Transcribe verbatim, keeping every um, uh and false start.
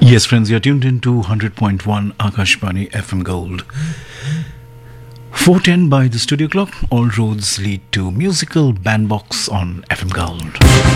Yes, friends, you're tuned in to one hundred point one Akashvani F M Gold. four ten by the studio clock, all roads lead to musical bandbox on F M Gold.